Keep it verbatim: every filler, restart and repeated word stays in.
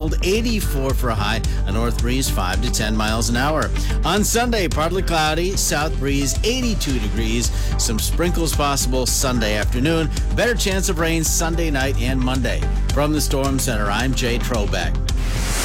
cold, eighty-four for a high, a north breeze five to ten miles an hour. On Sunday, partly cloudy, south breeze eighty-two degrees, some sprinkles possible Sunday afternoon, better chance of rain Sunday night and Monday. From the Storm Center, I'm Jay Trobeck.